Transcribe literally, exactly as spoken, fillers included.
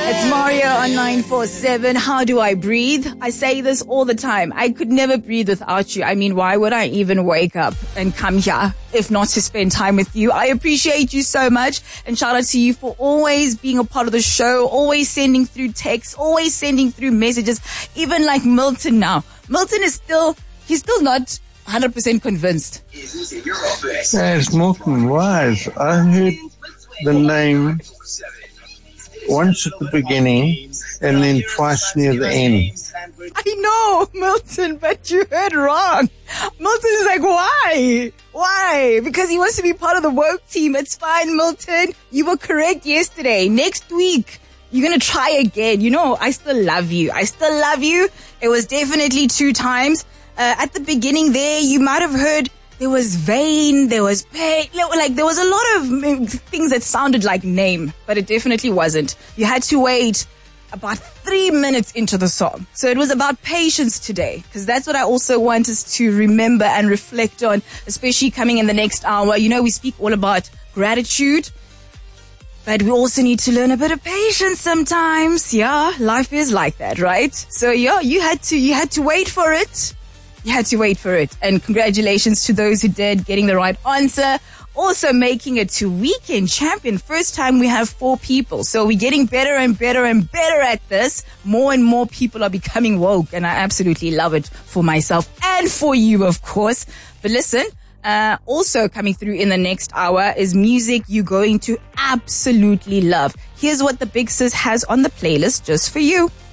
It's Mario on nine four seven. How do I breathe? I say this all the time. I could never breathe without you. I mean, why would I even wake up and come here if not to spend time with you? I appreciate you so much, and shout out to you for always being a part of the show, always sending through texts, always sending through messages, even like Milton now. Milton is still, he's still not one hundred percent convinced. Yes, Milton Wise. I heard the name once at the beginning and then twice near the end. I know, Milton, but you heard wrong. Milton is like, why? Why? Because he wants to be part of the woke team. It's fine, Milton. You were correct yesterday. Next week, you're going to try again. You know, I still love you. I still love you. It was definitely two times. Uh, at the beginning there, you might have heard there was vain, there was pay, like there was a lot of things that sounded like name, but it definitely wasn't. You had to wait about three minutes into the song. So it was about patience today, because that's what I also want us to remember and reflect on, especially coming in the next hour. You know, we speak all about gratitude, but we also need to learn a bit of patience sometimes. Yeah, life is like that, right? So yeah, you had to, you had to wait for it. You had to wait for it. And congratulations to those who did, getting the right answer. Also making it to Weekend Champion. First time we have four people. So we're getting better and better and better at this. More and more people are becoming woke. And I absolutely love it for myself and for you, of course. But listen, uh, also coming through in the next hour is music you're going to absolutely love. Here's what the Big Sis has on the playlist just for you.